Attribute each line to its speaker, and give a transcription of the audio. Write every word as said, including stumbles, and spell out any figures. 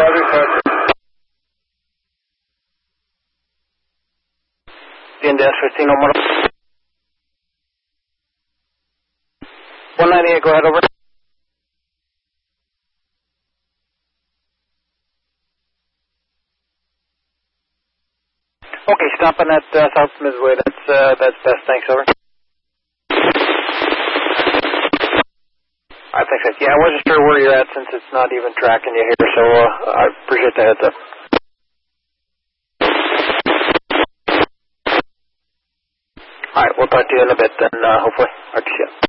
Speaker 1: Roger, Roger. D N D S fifteen, oh, one ninety-eight, go ahead, over. Okay, stopping at uh, South Midway. That's uh, that's best. Thanks, over. I think so. Yeah, I wasn't sure where you're at since it's not even tracking you here, so uh, I appreciate the heads up. All right, we'll talk to you in a bit then, uh, hopefully. R T C.